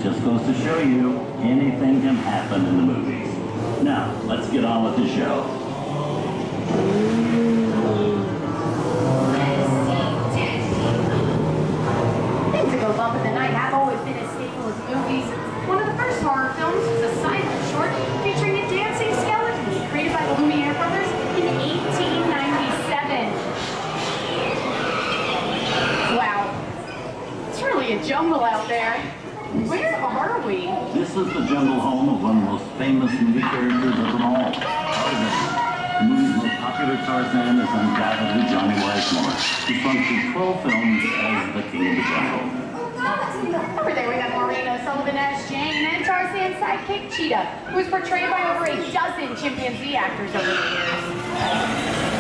just goes to show you anything can happen in the movies. Now, let's get on with the show. Things that go bump in the night have always been a staple of movies. One of the first horror films was a silent short featuring a dancing skeleton created by the Lumiere brothers in 1897. Wow, it's really a jungle out there. Where are we? This is the jungle home of one of the most famous movie characters of them all, Tarzan. The movie's most popular Tarzan is undoubtedly Johnny Weissmuller, who functioned 12 films as the king of the jungle. Over there we got Maureen O'Sullivan as Jane and Tarzan's sidekick Cheetah, who was portrayed by over a dozen chimpanzee actors over the years.